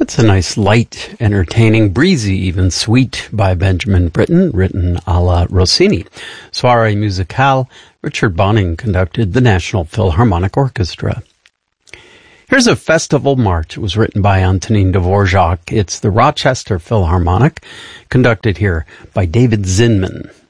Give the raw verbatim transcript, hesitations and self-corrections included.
It's a nice, light, entertaining, breezy, even sweet by Benjamin Britten, written a la Rossini. Soirée Musicale, Richard Bonning conducted the National Philharmonic Orchestra. Here's a festival march. It was written by Antonin Dvorak. It's the Rochester Philharmonic, conducted here by David Zinman.